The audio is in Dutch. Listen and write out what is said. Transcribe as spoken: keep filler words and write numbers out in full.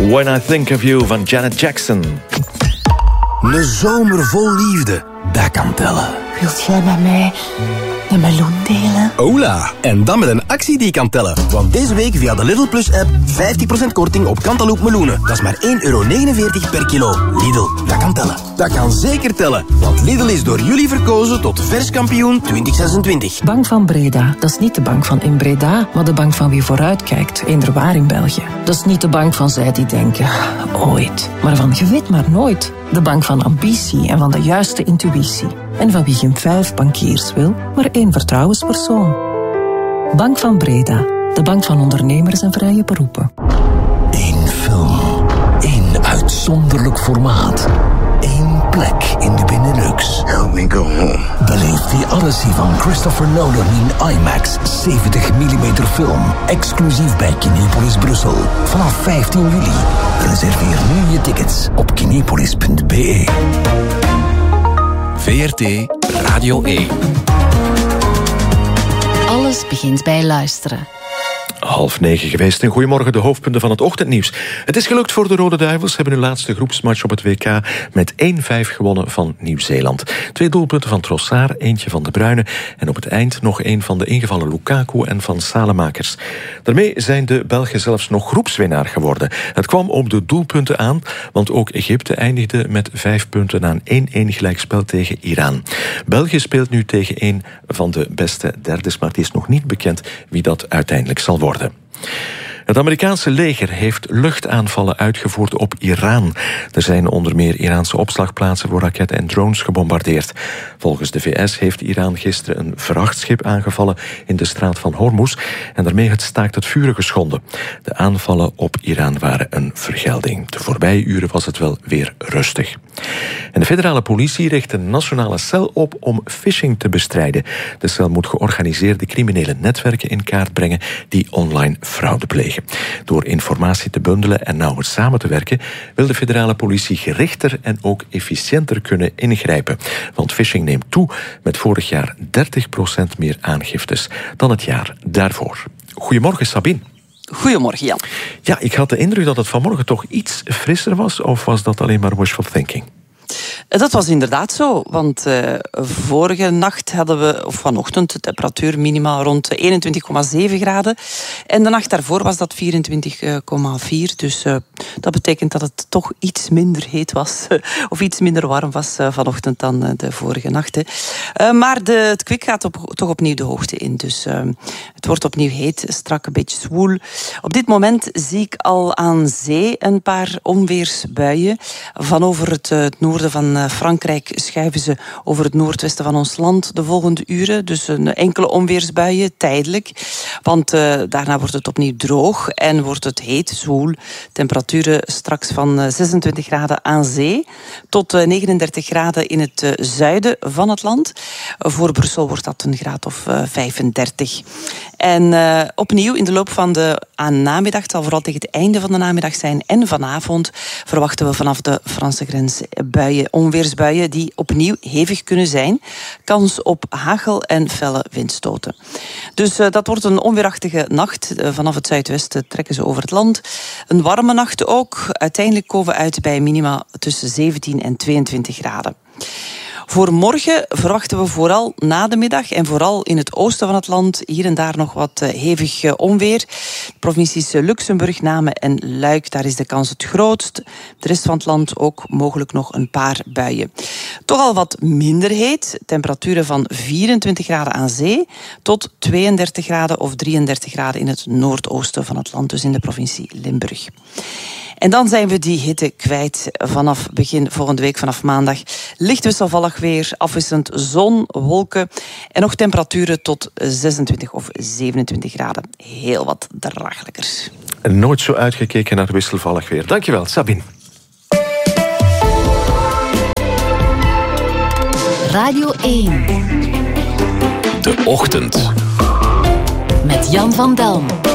When I Think of You van Janet Jackson. Een zomer vol liefde, dat kan tellen. Wilt jij met mij een meloen delen? Hola! En dan met een actie die kan tellen. Want deze week via de Lidl Plus app vijftig procent korting op Cantaloupe meloenen. Dat is maar één euro negenenveertig per kilo. Lidl, dat kan tellen. Dat kan zeker tellen. Want Lidl is door jullie verkozen tot verskampioen twintig zesentwintig. Bank van Breda, dat is niet de bank van in Breda, maar de bank van wie vooruitkijkt, eenderwaar in België. Dat is niet de bank van zij die denken, ooit. Maar van je weet maar nooit. De bank van ambitie en van de juiste intuïtie. En van wie geen vijf bankiers wil, maar één vertrouwenspersoon. Bank van Breda, de bank van ondernemers en vrije beroepen. Eén film, één uitzonderlijk formaat, één plek in de Benelux. Help me go home. Beleef The Odyssey van Christopher Nolan in IMAX zeventig millimeter film, exclusief bij Kinepolis Brussel. Vanaf vijftien juli. Reserveer nu je tickets op kinepolis punt b e. V R T Radio één. Alles begint bij luisteren. Half negen geweest en goedemorgen, de hoofdpunten van het ochtendnieuws. Het is gelukt voor de Rode Duivels. Ze hebben hun laatste groepsmatch op het W K met één vijf gewonnen van Nieuw-Zeeland. Twee doelpunten van Trossard, eentje van De Bruyne en op het eind nog één van de ingevallen Lukaku en van Salemakers. Daarmee zijn de Belgen zelfs nog groepswinnaar geworden. Het kwam op de doelpunten aan, want ook Egypte eindigde met vijf punten na een één-één gelijkspel tegen Iran. België speelt nu tegen een van de beste derdes, maar het is nog niet bekend wie dat uiteindelijk zal worden. Het Amerikaanse leger heeft luchtaanvallen uitgevoerd op Iran. Er zijn onder meer Iraanse opslagplaatsen voor raketten en drones gebombardeerd. Volgens de V S heeft Iran gisteren een vrachtschip aangevallen in de straat van Hormuz en daarmee het staakt het vuren geschonden. De aanvallen op Iran waren een vergelding. De voorbije uren was het wel weer rustig. En de federale politie richt een nationale cel op om phishing te bestrijden. De cel moet georganiseerde criminele netwerken in kaart brengen die online fraude plegen. Door informatie te bundelen en nauwer samen te werken wil de federale politie gerichter en ook efficiënter kunnen ingrijpen. Want phishing neemt toe met vorig jaar dertig procent meer aangiftes dan het jaar daarvoor. Goedemorgen, Sabine. Goedemorgen, Jan. Ja, ik had de indruk dat het vanmorgen toch iets frisser was, of was dat alleen maar wishful thinking? Dat was inderdaad zo, want uh, vorige nacht hadden we, of vanochtend, de temperatuur minimaal rond eenentwintig komma zeven graden. En de nacht daarvoor was dat vierentwintig komma vier. Dus uh, dat betekent dat het toch iets minder heet was, of iets minder warm was uh, vanochtend dan uh, de vorige nacht. Uh, maar de, het kwik gaat op, toch opnieuw de hoogte in. Dus uh, het wordt opnieuw heet, strak, een beetje zwoel. Op dit moment zie ik al aan zee een paar onweersbuien. Van over het, uh, het noorden van Frankrijk schuiven ze over het noordwesten van ons land de volgende uren. Dus een enkele onweersbuien, tijdelijk. Want uh, daarna wordt het opnieuw droog en wordt het heet, zwoel. Temperaturen straks van zesentwintig graden aan zee tot uh, negenendertig graden in het uh, zuiden van het land. Uh, voor Brussel wordt dat een graad of uh, vijfendertig. En uh, opnieuw in de loop van de aan namiddag, het zal vooral tegen het einde van de namiddag zijn en vanavond, verwachten we vanaf de Franse grens buien, onweersbuien die opnieuw hevig kunnen zijn. Kans op hagel en felle windstoten. Dus uh, dat wordt een onweerachtige nacht. Uh, vanaf het zuidwesten trekken ze over het land. Een warme nacht ook. Uiteindelijk komen we uit bij minima tussen zeventien en tweeëntwintig graden. Voor morgen verwachten we vooral na de middag en vooral in het oosten van het land hier en daar nog wat uh, hevig uh, onweer. De provincies Luxemburg, Namen en Luik, daar is de kans het grootst. De rest van het land ook mogelijk nog een paar buien. Toch al wat minder heet. Temperaturen van vierentwintig graden aan zee tot tweeëndertig graden of drieëndertig graden in het noordoosten van het land, dus in de provincie Limburg. En dan zijn we die hitte kwijt vanaf begin volgende week, vanaf maandag. Licht wisselvallig weer, afwisselend zon, wolken en nog temperaturen tot zesentwintig of zevenentwintig graden. Heel wat draaglijker. En nooit zo uitgekeken naar wisselvallig weer. Dankjewel, Sabine. Radio één. De Ochtend. Met Jan van Delm.